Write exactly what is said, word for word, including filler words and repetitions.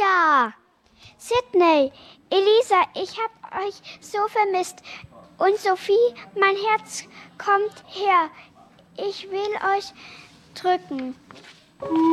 ja. Sydney, Elisa, ich hab euch so vermisst. Und Sophie, mein Herz kommt her. Ich will euch drücken.